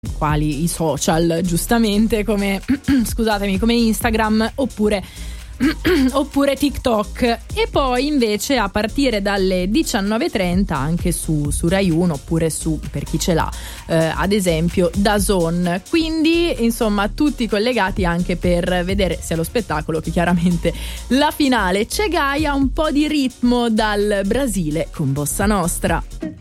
quali i social, giustamente, come scusatemi, come Instagram oppure TikTok. E poi invece a partire dalle 19:30 anche su Rai 1 oppure per chi ce l'ha, ad esempio DAZN. Quindi insomma tutti collegati anche per vedere sia lo spettacolo che chiaramente la finale. C'è Gaia, un po' di ritmo dal Brasile con Bossa Nostra.